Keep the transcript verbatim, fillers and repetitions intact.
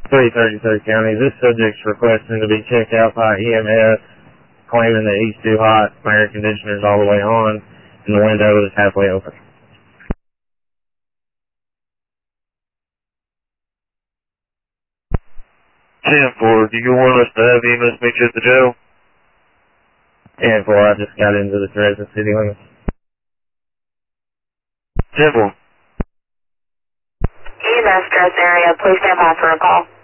three thirty-third County. This subject's requesting to be checked out by E M S, claiming that he's too hot, my air conditioner's all the way on, and the window is halfway open. ten four, do you want us to have E M S meet you at the jail? ten four, I just got into the Dresden city limits. ten four. E M S Dresden area, please stand by for a call.